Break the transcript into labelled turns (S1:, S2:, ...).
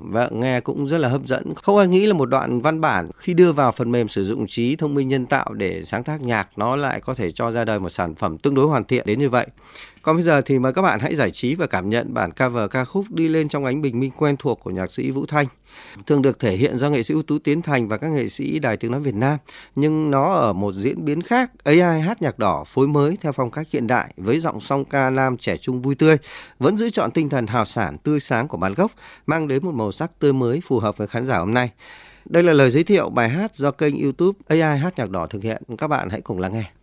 S1: Và nghe cũng rất là hấp dẫn. Không ai nghĩ là một đoạn văn bản khi đưa vào phần mềm sử dụng trí thông minh nhân tạo để sáng tác nhạc nó lại có thể cho ra đời một sản phẩm tương đối hoàn thiện đến như vậy. Còn bây giờ thì mời các bạn hãy giải trí và cảm nhận bản cover ca khúc Đi lên trong ánh bình minh quen thuộc của nhạc sĩ Vũ Thanh. Thường được thể hiện do nghệ sĩ ưu tú Tiến Thành và các nghệ sĩ Đài Tiếng nói Việt Nam, nhưng nó ở một diễn biến khác. AI hát nhạc đỏ phối mới theo phong cách hiện đại với giọng song ca nam trẻ trung vui tươi, vẫn giữ trọn tinh thần hào sảng tươi sáng của bản gốc, mang đến một màu sắc tươi mới phù hợp với khán giả hôm nay. Đây là lời giới thiệu bài hát do kênh YouTube AI hát nhạc đỏ thực hiện. Các bạn hãy cùng lắng nghe.